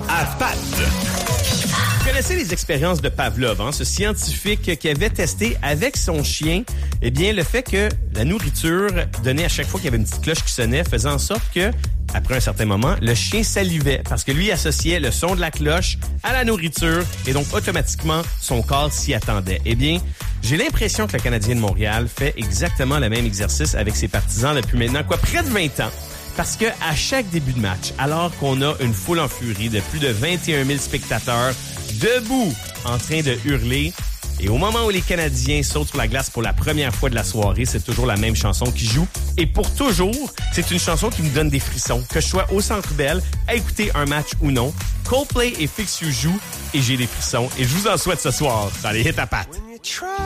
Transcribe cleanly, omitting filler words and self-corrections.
à pattes. Vous connaissez les expériences de Pavlov, ce scientifique qui avait testé avec son chien, le fait que la nourriture donnée à chaque fois qu'il y avait une petite cloche qui sonnait faisait en sorte que, après un certain moment, le chien salivait parce que lui associait le son de la cloche à la nourriture et donc automatiquement son corps s'y attendait. J'ai l'impression que le Canadien de Montréal fait exactement le même exercice avec ses partisans depuis maintenant près de 20 ans. Parce que à chaque début de match, alors qu'on a une foule en furie de plus de 21 000 spectateurs debout en train de hurler, et au moment où les Canadiens sautent sur la glace pour la première fois de la soirée, c'est toujours la même chanson qui joue. Et pour toujours, c'est une chanson qui me donne des frissons. Que je sois au Centre Bell, à écouter un match ou non, Coldplay et Fix You jouent et j'ai des frissons. Et je vous en souhaite ce soir dans les Hits à pattes.